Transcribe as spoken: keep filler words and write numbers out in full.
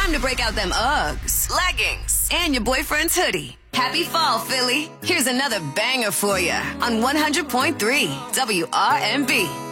Time to break out them Uggs, leggings, and your boyfriend's hoodie. Happy fall, Philly. Here's another banger for you on one hundred point three W R M B.